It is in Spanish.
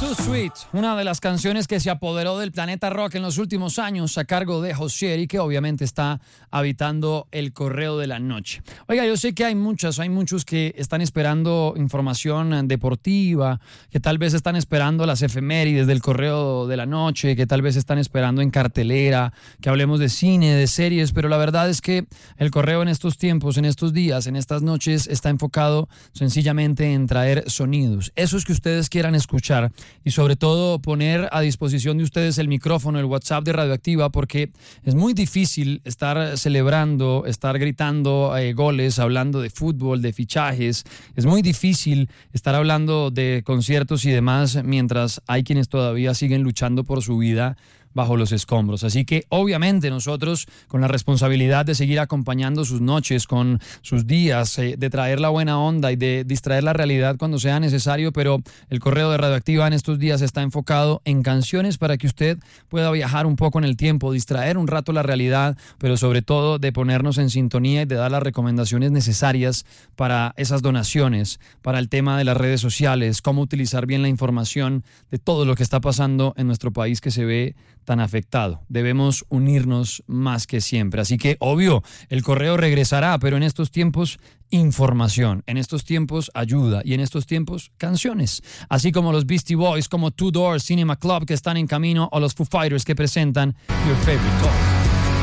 Too Sweet, una de las canciones que se apoderó del planeta rock en los últimos años a cargo de Josieri, que obviamente está habitando el correo de la noche. Oiga, yo sé que hay muchos que están esperando información deportiva, que tal vez están esperando las efemérides del correo de la noche, que tal vez están esperando en cartelera, que hablemos de cine, de series, pero la verdad es que el correo en estos tiempos, en estos días, en estas noches, está enfocado sencillamente en traer sonidos, esos que ustedes quieran escuchar, y sobre todo poner a disposición de ustedes el micrófono, el WhatsApp de Radioactiva, porque es muy difícil estar celebrando, estar gritando goles, hablando de fútbol, de fichajes. Es muy difícil estar hablando de conciertos y demás mientras hay quienes todavía siguen luchando por su vida bajo los escombros. Así que obviamente nosotros, con la responsabilidad de seguir acompañando sus noches, con sus días, de traer la buena onda y de distraer la realidad cuando sea necesario, pero el correo de Radioactiva en estos días está enfocado en canciones para que usted pueda viajar un poco en el tiempo, distraer un rato la realidad, pero sobre todo de ponernos en sintonía y de dar las recomendaciones necesarias para esas donaciones, para el tema de las redes sociales, cómo utilizar bien la información de todo lo que está pasando en nuestro país que se ve tan afectado. Debemos unirnos más que siempre. Así que, obvio, el correo regresará, pero en estos tiempos, información. En estos tiempos, ayuda. Y en estos tiempos, canciones. Así como los Beastie Boys, como Two Door Cinema Club que están en camino, o los Foo Fighters que presentan Your Favorite Talk.